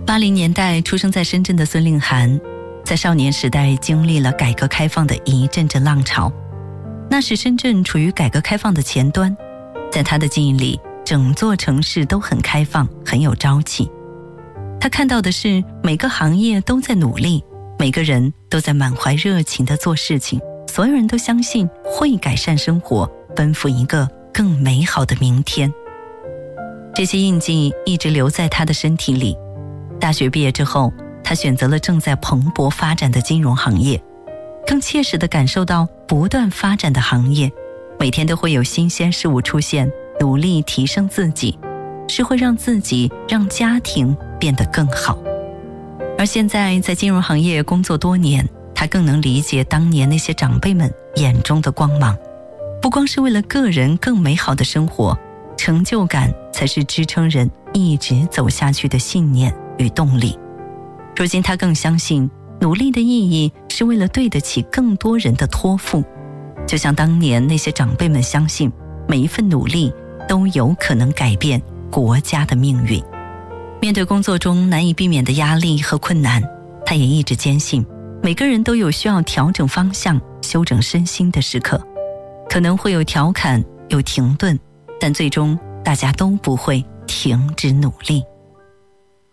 80年代出生在深圳的孙令涵，在少年时代经历了改革开放的一阵阵浪潮。那时深圳处于改革开放的前端，在他的记忆里，整座城市都很开放，很有朝气。他看到的是每个行业都在努力，每个人都在满怀热情地做事情，所有人都相信会改善生活，奔赴一个更美好的明天。这些印记一直留在他的身体里。大学毕业之后，他选择了正在蓬勃发展的金融行业，更切实地感受到不断发展的行业，每天都会有新鲜事物出现，努力提升自己，是会让自己让家庭变得更好。而现在在金融行业工作多年，他更能理解当年那些长辈们眼中的光芒。不光是为了个人更美好的生活，成就感才是支撑人一直走下去的信念与动力。如今他更相信，努力的意义是为了对得起更多人的托付，就像当年那些长辈们相信，每一份努力都有可能改变国家的命运。面对工作中难以避免的压力和困难，他也一直坚信，每个人都有需要调整方向、修整身心的时刻，可能会有调侃，有停顿，但最终大家都不会停止努力。